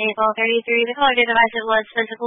April 33, the color of your device it was physical.